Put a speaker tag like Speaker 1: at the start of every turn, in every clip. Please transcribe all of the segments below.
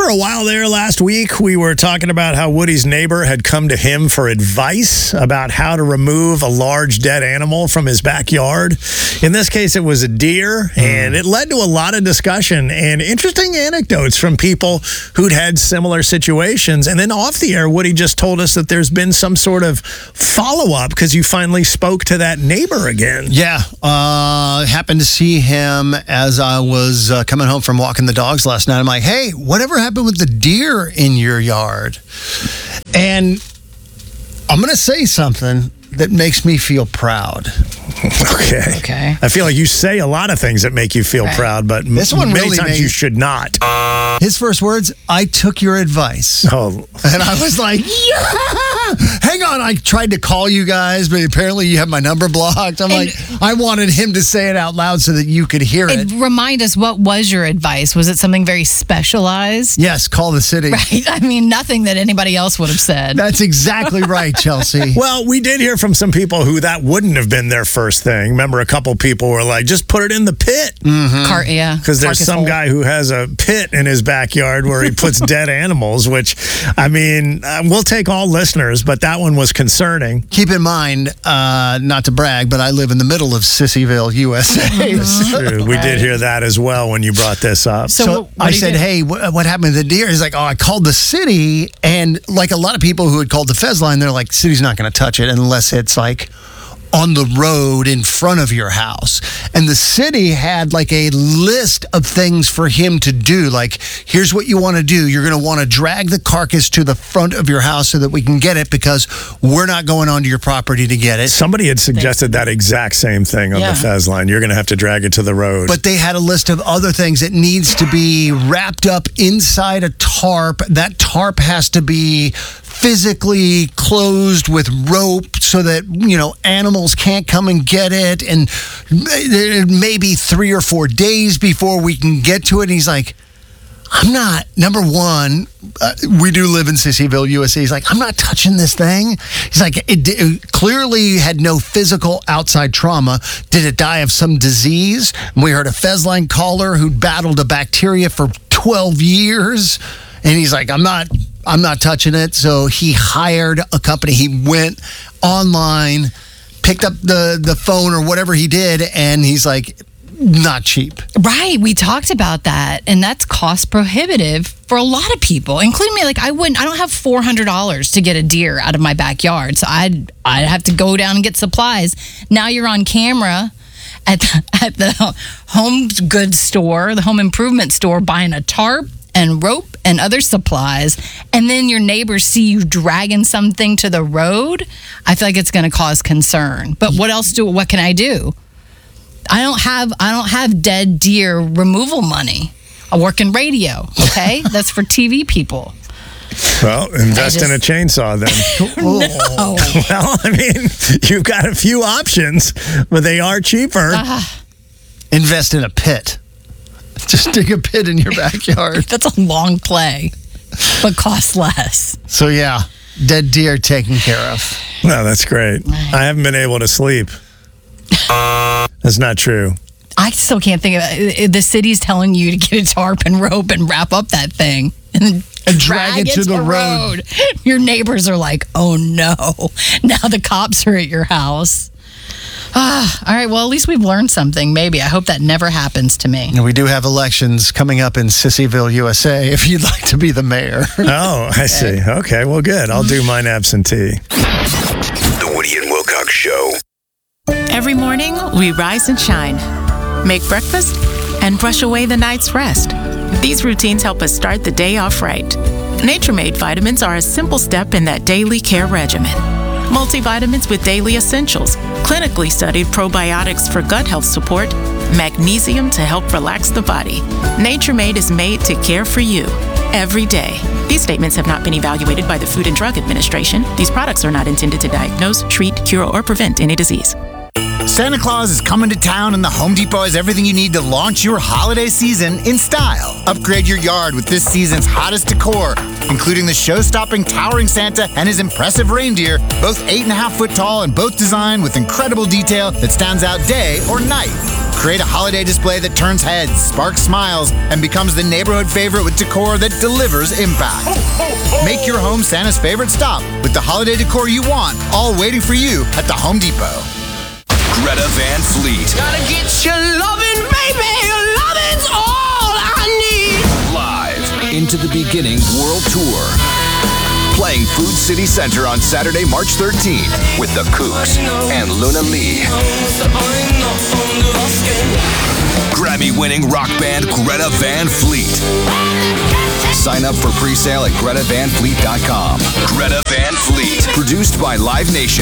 Speaker 1: for a while there last week, we were talking about how Woody's neighbor had come to him for advice about how to remove a large dead animal from his backyard. In this case, it was a deer, and it led to a lot of discussion and interesting anecdotes from people who'd had similar situations. And then off the air, Woody just told us that there's been some sort of follow-up because you finally spoke to that neighbor again.
Speaker 2: Yeah, happened to see him as I was coming home from walking the dogs last night. I'm like, hey, whatever happened with the deer in your yard? And I'm going to say something that makes me feel proud.
Speaker 1: Okay. I feel like you say a lot of things that make you feel proud, but
Speaker 2: this one
Speaker 1: many
Speaker 2: really
Speaker 1: times you should not.
Speaker 2: His first words, I took your advice.
Speaker 1: Oh.
Speaker 2: And I was like, yeah! Hang on, I tried to call you guys, but apparently you have my number blocked. I'm like, I wanted him to say it out loud so that you could hear it.
Speaker 3: Remind us, what was your advice? Was it something very specialized?
Speaker 2: Yes, call the city.
Speaker 3: Right. I mean, nothing that anybody else would have said.
Speaker 2: That's exactly right, Chelsea.
Speaker 1: Well, we did hear from some people who that wouldn't have been their first thing. Remember, a couple people were like, just put it in the pit. Because there's some guy who has a pit in his backyard where he puts dead animals, which, I mean, we'll take all listeners, but that one was concerning.
Speaker 2: Keep in mind, not to brag, but I live in the middle of Sissyville, USA.
Speaker 1: That's true. We did hear that as well when you brought this up.
Speaker 2: So I said, hey, what happened to the deer? He's like, oh, I called the city. And like a lot of people who had called the Fez line, they're like, city's not going to touch it unless it's like on the road in front of your house. And the city had like a list of things for him to do. Like, here's what you want to do. You're going to want to drag the carcass to the front of your house so that we can get it, because we're not going onto your property to get it.
Speaker 1: Somebody had suggested that exact same thing on the Fez line. You're going to have to drag it to the road.
Speaker 2: But they had a list of other things. It needs to be wrapped up inside a tarp. That tarp has to be physically closed with rope so that, you know, animals can't come and get it. And maybe 3 or 4 days before we can get to it. And he's like, I'm not, number one, we do live in Sissyville, USA. He's like, I'm not touching this thing. He's like, it clearly had no physical outside trauma. Did it die of some disease? We heard a Fezline caller who'd battled a bacteria for 12 years. And he's like, I'm not touching it. So he hired a company. He went online, picked up the phone or whatever he did, and he's like, not cheap.
Speaker 3: Right. We talked about that, and that's cost prohibitive for a lot of people, including me. Like, I don't have $400 to get a deer out of my backyard, so I'd have to go down and get supplies. Now you're on camera at the home goods store, the home improvement store, buying a tarp and rope and other supplies, and then your neighbors see you dragging something to the road. I feel like it's going to cause concern. But what can I do? I don't have dead deer removal money. I work in radio, okay? That's for TV people.
Speaker 1: Well, invest in a chainsaw then.
Speaker 3: No.
Speaker 1: Well, I mean, you've got a few options, but they are cheaper.
Speaker 2: Invest in a pit. Just dig a pit in your backyard.
Speaker 3: That's a long play, but costs less.
Speaker 2: So, yeah, dead deer taken care of.
Speaker 1: No, that's great. I haven't been able to sleep. That's not true.
Speaker 3: I still can't think of it. The city's telling you to get a tarp and rope and wrap up that thing and drag it to the road. Your neighbors are like, oh, no. Now the cops are at your house. All right, well, at least we've learned something, maybe. I hope that never happens to me.
Speaker 2: We do have elections coming up in Sissyville, USA, if you'd like to be the mayor.
Speaker 1: Oh, I see. Okay, well, good. I'll do mine absentee.
Speaker 4: The Woody and Wilcox Show.
Speaker 5: Every morning, we rise and shine, make breakfast, and brush away the night's rest. These routines help us start the day off right. Nature Made vitamins are a simple step in that daily care regimen. Multivitamins with daily essentials, clinically studied probiotics for gut health support, magnesium to help relax the body. Nature Made is made to care for you every day. These statements have not been evaluated by the Food and Drug Administration. These products are not intended to diagnose, treat, cure, or prevent any disease.
Speaker 6: Santa Claus is coming to town, and the Home Depot has everything you need to launch your holiday season in style. Upgrade your yard with this season's hottest decor, including the show-stopping towering Santa and his impressive reindeer, both 8.5-foot tall and both designed with incredible detail that stands out day or night. Create a holiday display that turns heads, sparks smiles, and becomes the neighborhood favorite with decor that delivers impact. Make your home Santa's favorite stop with the holiday decor you want, all waiting for you at the Home Depot.
Speaker 4: Greta Van Fleet.
Speaker 7: Gotta get your loving, baby. Your loving's all I need.
Speaker 4: Live Into the Beginning World Tour. Playing Food City Center on Saturday, March 13th with the Kooks and Luna Lee. Grammy-winning rock band Greta Van Fleet. Sign up for pre-sale at GretaVanFleet.com. Greta Van Fleet. Produced by Live Nation.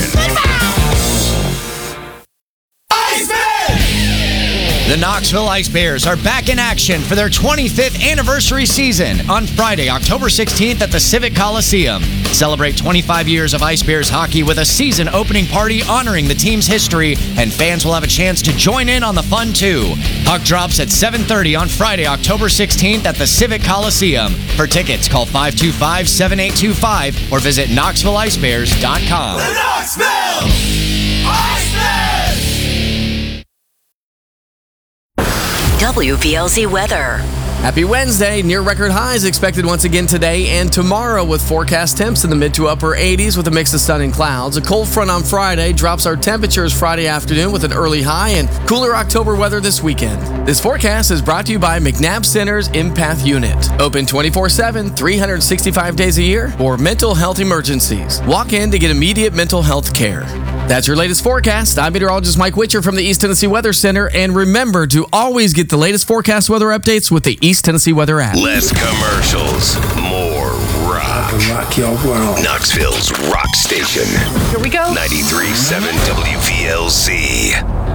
Speaker 8: The Knoxville Ice Bears are back in action for their 25th anniversary season on Friday, October 16th at the Civic Coliseum. Celebrate 25 years of Ice Bears hockey with a season opening party honoring the team's history, and fans will have a chance to join in on the fun too. Puck drops at 7:30 on Friday, October 16th at the Civic Coliseum. For tickets, call 525-7825 or visit KnoxvilleIceBears.com.
Speaker 7: The Knoxville Ice Bears!
Speaker 9: WVLZ weather.
Speaker 10: Happy Wednesday. Near record highs expected once again today and tomorrow, with forecast temps in the mid to upper 80s with a mix of sun and clouds. A cold front on Friday drops our temperatures Friday afternoon with an early high, and cooler October weather this weekend. This forecast is brought to you by McNabb Center's Empath Unit. Open 24/7, 365 days a year for mental health emergencies. Walk in to get immediate mental health care. That's your latest forecast. I'm meteorologist Mike Witcher from the East Tennessee Weather Center. And remember to always get the latest forecast weather updates with the East Tennessee Weather app.
Speaker 4: Less commercials, more rock.
Speaker 7: Rock your world.
Speaker 4: Knoxville's rock station.
Speaker 9: Here we go.
Speaker 4: 93.7 WVLZ.